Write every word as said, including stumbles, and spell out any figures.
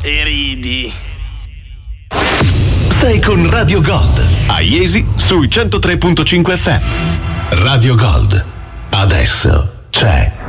e ridi. Sei con Radio Gold a Iesi sui centotré virgola cinque F M. Radio Gold, adesso c'è